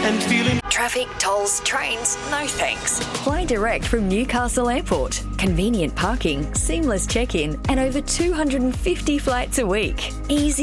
and feeling. Traffic, tolls, trains, no thanks. Fly direct from Newcastle Airport. Convenient parking, seamless check-in, and over 250 flights a week. Easy